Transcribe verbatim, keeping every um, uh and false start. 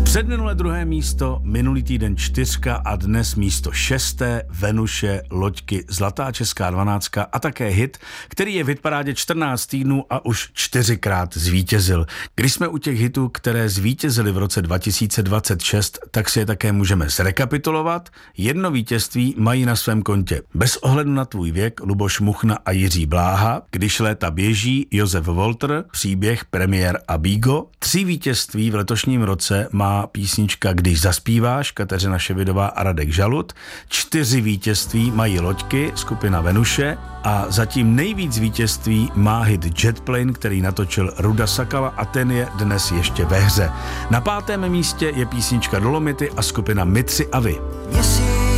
Předminulé druhé místo, minulý týden čtyřka a dnes místo šesté, Venuše, Loďky, Zlatá česká dvanáctka a také hit, který je v hitparádě čtrnáct týdnů a už čtyřikrát zvítězil. Když jsme u těch hitů, které zvítězily v roce dva tisíce dvacet šest, tak si je také můžeme zrekapitulovat. Jedno vítězství mají na svém kontě Bez ohledu na tvůj věk Luboš Muchna a Jiří Bláha, Když léta běží Josef Walter, Příběh, Premiér a Bígo. Tři vítězství v letošním roce má písnička Když zaspíváš, Kateřina Ševidová a Radek Žalud. Čtyři vítězství mají Loďky, skupina Venuše a zatím nejvíc vítězství má hit Jetplane, který natočil Ruda Sakala a ten je dnes ještě ve hře. Na pátém místě je písnička Dolomity a skupina My tři a vy.